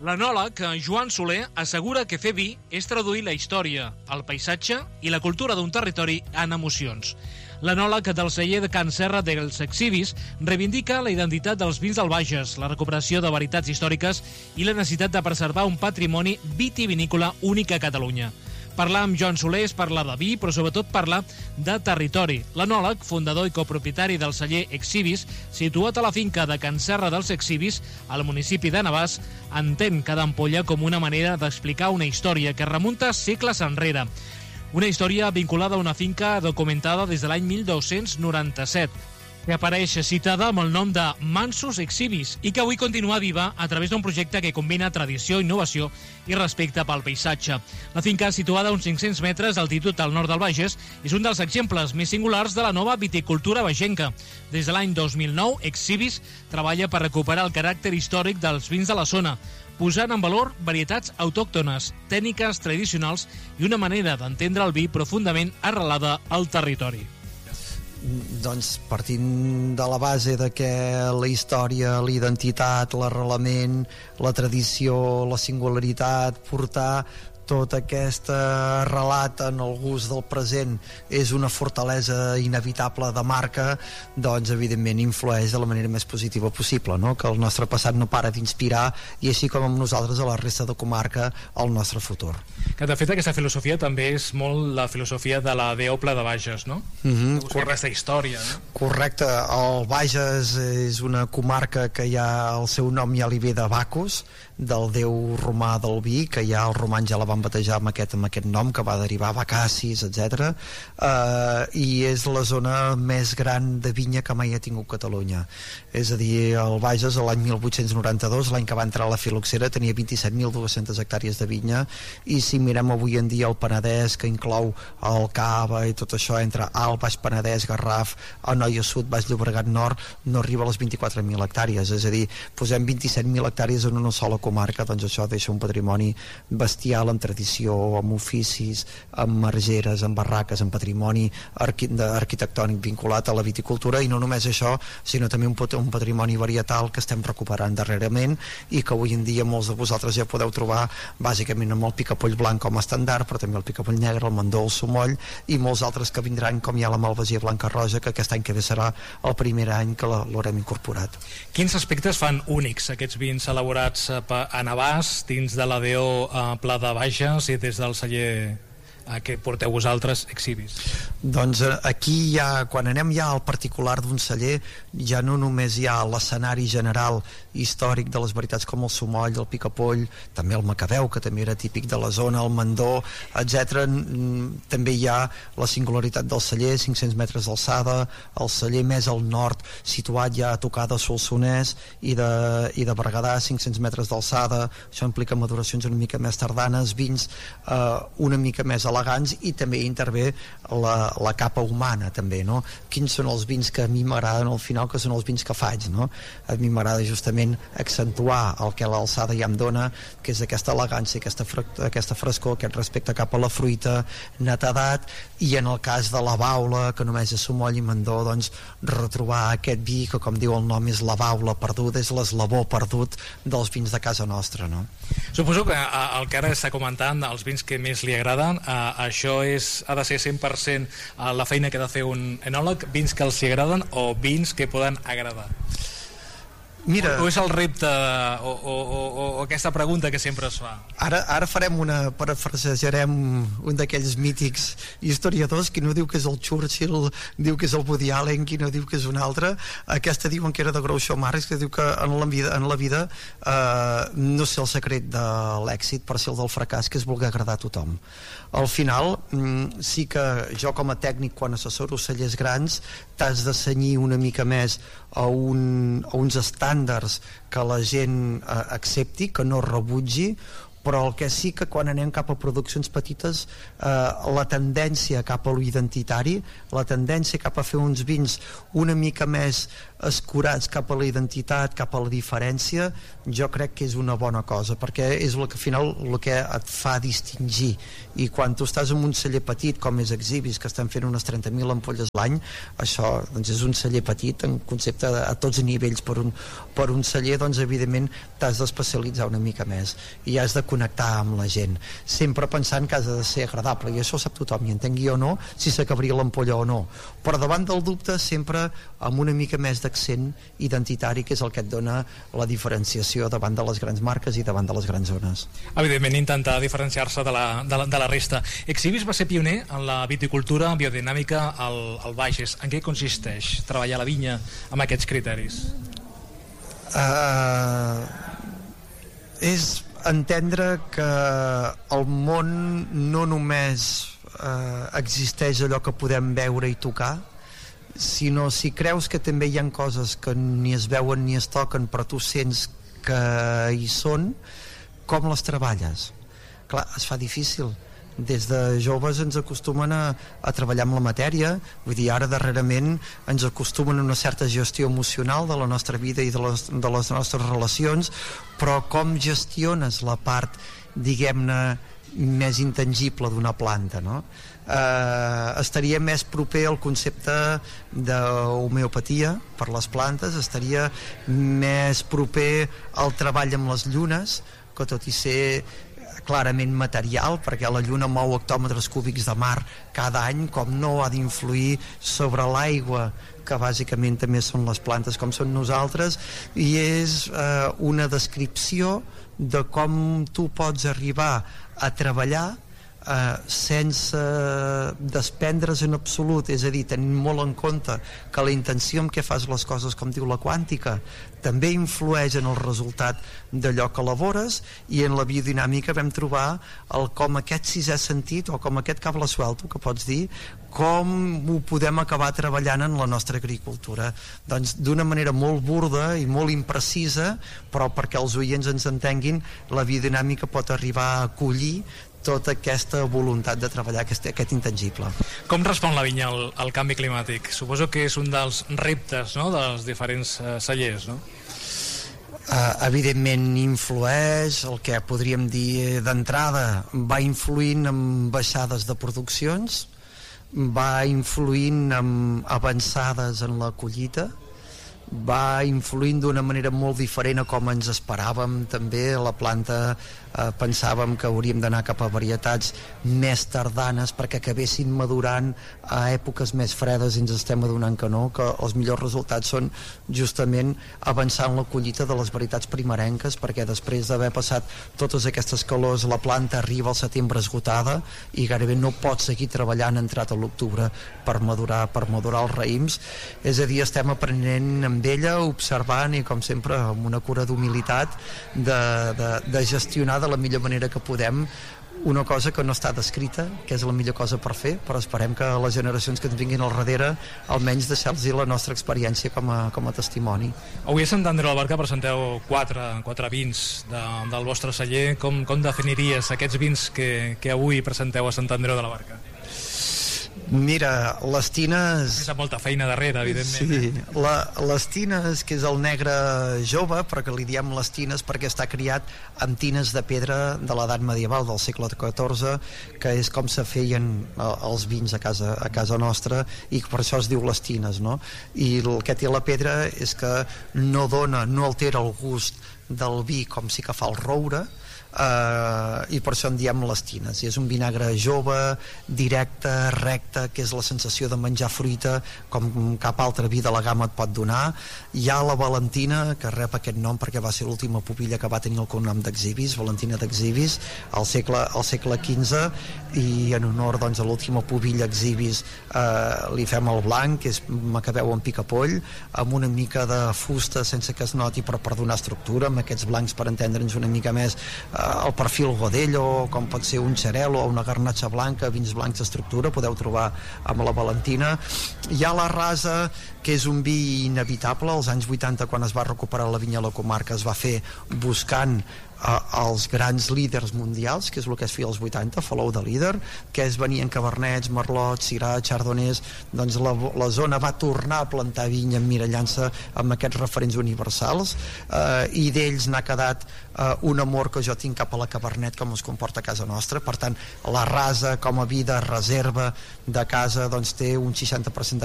L'enòleg Joan Soler assegura que fer vi és traduir la història, el paisatge i la cultura d'un territori en emocions. L'enòleg del celler de Can Serra dels Exhibis reivindica la identitat dels vins del Bages, la recuperació de veritats històriques i la necessitat de preservar un patrimoni vitivinícola únic a Catalunya. Parlar amb Joan Soler és parlar de vi, però sobretot parlar de territori. L'enòleg, fundador i copropietari del celler Exhibis, situat a la finca de Can Serra dels Exhibis, al municipi de Navàs, entén cada ampolla com una manera d'explicar una història que remunta segles enrere. Una història vinculada a una finca documentada des de l'any 1297, que apareix citada amb el nom de Mansus Exhibis i que avui continua viva a través d'un projecte que combina tradició, innovació i respecte pel paisatge. La finca, situada a uns 500 metres d'altitud al nord del Bages, és un dels exemples més singulars de la nova viticultura bagenca. Des de l'any 2009, Exhibis treballa per recuperar el caràcter històric dels vins de la zona, posant en valor varietats autòctones, tècniques tradicionals i una manera d'entendre el vi profundament arrelada al territori. Doncs partint de la base de que la història, la identitat, l'arrelament, la tradició, la singularitat, portar tot aquest relat en el gust del present és una fortalesa inevitable de marca, doncs evidentment influeix de la manera més positiva possible, no? Que el nostre passat no para d'inspirar i així com amb nosaltres a la resta de comarca el nostre futur. Que de fet aquesta filosofia també és molt la filosofia de la Deople de Bages, no? Aquesta història, no? Correcte, el Bages és una comarca que ja el seu nom ja li ve de Bacus, del déu romà del vi, que ja els romans ja la van batejar amb aquest nom, que va derivar a Bacacis, etc. I és la zona més gran de vinya que mai ha tingut Catalunya. És a dir, el Bages l'any 1892, l'any que va entrar la filoxera, tenia 27.200 hectàrees de vinya, i si mirem avui en dia el Penedès, que inclou el Cava i tot això, entre Alt, Baix Penedès, Garraf, Anoia Sud, Baix Llobregat Nord, no arriba a les 24.000 hectàrees. És a dir, posem 27.000 hectàrees en una sola comarca, doncs això deixa un patrimoni bestial en tradició, amb oficis, amb margeres, amb barraques, amb patrimoni arquitectònic vinculat a la viticultura, i no només això, sinó també un patrimoni varietal que estem recuperant darrerament i que avui en dia molts de vosaltres ja podeu trobar bàsicament amb el picapoll blanc com a estàndard, però també el picapoll negre, el mandó, el sumoll i molts altres que vindran, com ja la malvasia blanca roja, que aquest any que ve serà el primer any que l'haurem incorporat. Quins aspectes fan únics aquests vins elaborats a Navàs, dins de la DO Pla de Bages i des del celler que porteu vosaltres, Exhibis? Doncs aquí ja, quan anem ja al particular d'un celler, ja no només hi ha l'escenari general històric de les varietats com el sumoll, el picapoll, també el macabeu, que també era típic de la zona, el mandó, etc. També hi ha la singularitat del celler, 500 metres d'alçada, el celler més al nord, situat ja a tocar de Solsonès i de Berguedà, 500 metres d'alçada. Això implica maduracions una mica més tardanes, vins una mica més elegants, i també intervé la capa humana també, no? Quins són els vins que a mi m'agraden al final, que són els vins que faig, no? A mi m'agrada justament accentuar el que l'alçada ja em dona, que és aquesta elegància, aquesta frescor, aquest respecte cap a la fruita, netedat, i en el cas de la baula, que només és sumoll i mandó, doncs retrobar aquest vi que, com diu el nom, és la baula perduda, és l'eslabó perdut dels vins de casa nostra, no? Suposo que el que ara està comentant, els vins que més li agraden, això ha de ser 100% la feina que ha de fer un enòleg, vins que els hi agraden o vins que poden agradar? Mira, o és el repte o aquesta pregunta que sempre es fa? Ara parafrasejarem un d'aquells mítics historiadors, qui no diu que és el Churchill, diu que és el Woody Allen, qui no diu que és un altre. Aquesta diuen que era de Groucho Marx, que diu que en la vida no sé el secret de l'èxit per ser el del fracàs, que és voler agradar a tothom. Al final sí que jo com a tècnic, quan assessoro cellers grans, t'has de cenyir una mica més a uns estàndards que la gent accepti, que no rebutgi, però el que sí que quan anem cap a produccions petites, la tendència cap a l'identitari, la tendència cap a fer uns vins una mica més escurats cap a la identitat, cap a la diferència, jo crec que és una bona cosa, perquè és el que al final el que et fa distingir. I quan tu estàs en un celler petit com és Exhibis, que estan fent unes 30.000 ampolles l'any. Això doncs, és un celler petit en concepte a tots nivells. Per un celler, doncs, evidentment t'has d'especialitzar una mica més i has de connectar amb la gent, sempre pensant que has de ser agradable, i això ho sap tothom, i entengui o no si s'acabaria l'ampolla o no, però davant del dubte sempre amb una mica més d'accent identitari, que és el que et dona la diferenciació davant de les grans marques i davant de les grans zones. Evidentment, intentar diferenciar-se de la resta. Exhibis va ser pioner en la viticultura biodinàmica al Bages. En què consisteix treballar la vinya amb aquests criteris? És entendre que el món no només existeix allò que podem veure i tocar, sinó si creus que també hi ha coses que ni es veuen ni es toquen però tu sents que hi són, com les treballes? Clar, es fa difícil. Des de joves ens acostumen a treballar amb la matèria, vull dir, ara darrerament ens acostumen a una certa gestió emocional de la nostra vida i de les nostres relacions, però com gestiones la part, diguem-ne, més intangible d'una planta, no? Estaria més proper al concepte d'homeopatia per les plantes, estaria més proper al treball amb les llunes, que tot i ser clarament material, perquè la lluna mou hectòmetres cúbics de mar cada any, com no ha d'influir sobre l'aigua, que bàsicament també són les plantes com són nosaltres, i és una descripció de com tu pots arribar a treballar sense desprendre's en absolut, és a dir, tenint molt en compte que la intenció amb què fas les coses, com diu la quàntica, també influeix en el resultat d'allò que elabores, i en la biodinàmica vam trobar com aquest sisè sentit, o com aquest cable suelto que pots dir, com ho podem acabar treballant en la nostra agricultura. Doncs d'una manera molt burda i molt imprecisa, però perquè els oients ens entenguin, la biodinàmica pot arribar a acollir tota aquesta voluntat de treballar aquest intangible. Com respon la vinya al canvi climàtic? Suposo que és un dels reptes, no?, dels diferents cellers, no? Evidentment influeix, el que podríem dir d'entrada, va influint en baixades de produccions, va influint en avançades en la collita, va influint d'una manera molt diferent a com ens esperàvem. També la planta pensàvem que hauríem d'anar cap a varietats més tardanes perquè acabessin madurant a èpoques més fredes, i ens estem adonant que no, que els millors resultats són justament avançant la collita de les varietats primerenques, perquè després d'haver passat totes aquestes calors la planta arriba al setembre esgotada i gairebé no pot seguir treballant entrat a l'octubre per madurar els raïms. És a dir, estem aprenent amb ella, observant i com sempre amb una cura d'humilitat de gestionar de la millor manera que podem una cosa que no està descrita, que és la millor cosa per fer, però esperem que les generacions que ens vinguin al darrere almenys deixar-los la nostra experiència com a testimoni. Avui a Sant Andreu de la Barca presenteu quatre vins del vostre celler. Com definiries aquests vins que avui presenteu a Sant Andreu de la Barca? Mira, les tines... És molta feina darrere, evidentment. Sí, les tines, que és el negre jove, però que li diem les tines perquè està criat amb tines de pedra de l'edat medieval, del segle XIV, que és com se feien els vins a casa nostra, i per això es diu les tines, no? I el que té la pedra és que no altera el gust del vi com sí que fa el roure, i per això en diem les tines. I és un vinagre jove, directe, recte, que és la sensació de menjar fruita com cap altre vi de la gamma et pot donar. Hi ha la Valentina, que rep aquest nom perquè va ser l'última pupilla que va tenir el cognom d'Exhibis, Valentina d'Exhibis, al segle XV, i en honor, doncs, a l'última pupilla Exhibis li fem el blanc, que és macabeu amb picapoll, amb una mica de fusta sense que es noti, però per donar estructura, amb aquests blancs per entendre'ns una mica més el perfil Godello, com pot ser un Xarel·lo o una Garnatxa blanca, vins blancs d'estructura, podeu trobar amb la Valentina. Hi ha la Rasa, que és un vi inevitable. Als anys 80, quan es va recuperar la vinya a la comarca, es va fer buscant els grans líders mundials, que és el que es feia als 80, follow the leader, que es venien Cabernets, Merlots, Syrah, Chardonnays. Doncs la zona va tornar a plantar vinya emmirallant-se amb aquests referents universals, i d'ells n'ha quedat un amor que jo tinc cap a la Cabernet, com es comporta a casa nostra. Per tant, la Rasa com a vi de reserva de casa, doncs té un 60% de